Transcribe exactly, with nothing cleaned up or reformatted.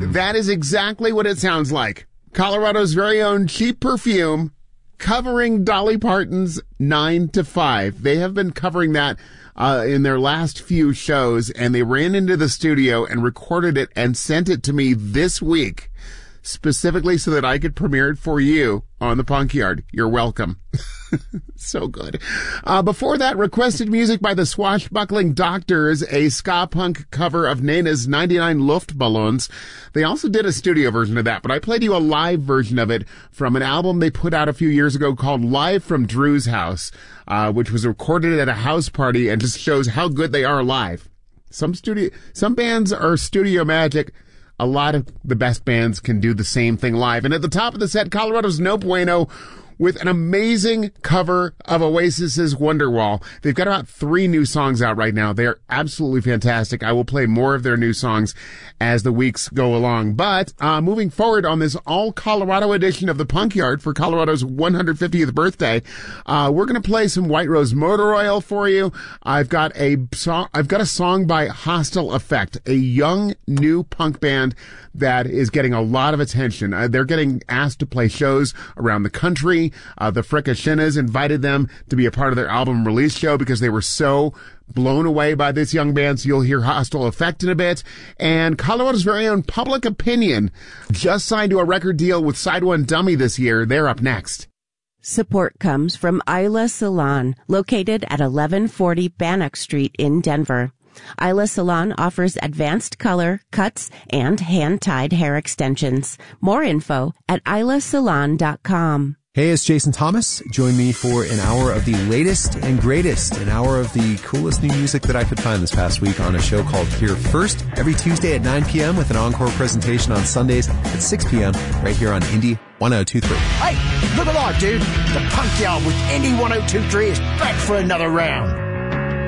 That is exactly what it sounds like. Colorado's very own Cheap Perfume covering Dolly Parton's nine to five. They have been covering that uh, in their last few shows, and they ran into the studio and recorded it and sent it to me this week, specifically so that I could premiere it for you on the Punk Yard. You're welcome. So good. Uh, before that, requested music by the Swashbuckling Doctors, a ska punk cover of Nena's ninety-nine Luftballons. They also did a studio version of that, but I played you a live version of it from an album they put out a few years ago called Live from Drew's House, uh, which was recorded at a house party and just shows how good they are live. Some studio, some bands are studio magic. A lot of the best bands can do the same thing live. And at the top of the set, Colorado's No Bueno with an amazing cover of Oasis's Wonderwall. They've got about three new songs out right now. They are absolutely fantastic. I will play more of their new songs as the weeks go along. But uh moving forward on this all Colorado edition of the Punk Yard for Colorado's one hundred fiftieth birthday, uh we're going to play some White Rose Motor Oil for you. I've got a song, I've got a song by Hostile Effect, a young new punk band that is getting a lot of attention. Uh, they're getting asked to play shows around the country. Uh, the Fricashinas invited them to be a part of their album release show because they were so blown away by this young band. So you'll hear Hostile Effect in a bit. And Colorado's very own Public Opinion just signed to a record deal with Side One Dummy this year. They're up next. Support comes from Isla Salon, located at eleven forty Bannock Street in Denver. Isla Salon offers advanced color, cuts, and hand-tied hair extensions. More info at isla salon dot com. Hey, it's Jason Thomas. Join me for an hour of the latest and greatest, an hour of the coolest new music that I could find this past week on a show called Here First, every Tuesday at nine p.m. with an encore presentation on Sundays at six p.m. right here on Indie one oh two point three. Hey, look alive, dude. The Punk Yard with Indie one oh two point three is back for another round.